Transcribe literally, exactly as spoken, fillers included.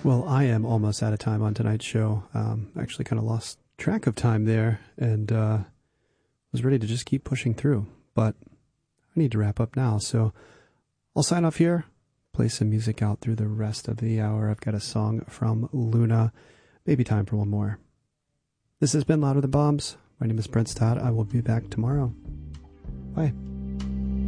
Well, I am almost out of time on tonight's show. Um, actually kind of lost track of time there and uh, was ready to just keep pushing through. But I need to wrap up now. So I'll sign off here, play some music out through the rest of the hour. I've got a song from Luna. Maybe time for one more. This has been Louder Than Bombs. My name is Brent Stott. I will be back tomorrow. Bye.